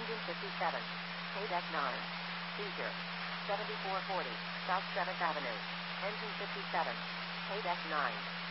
Engine 57. KDEC 9. Seizure. 7440, South 7th Avenue. Engine 57. KDEC 9.